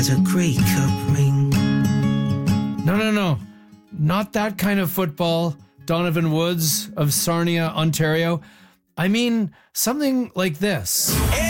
a Grey Cup ring. No. Not that kind of football, Donovan Woods of Sarnia, Ontario. I mean, something like this.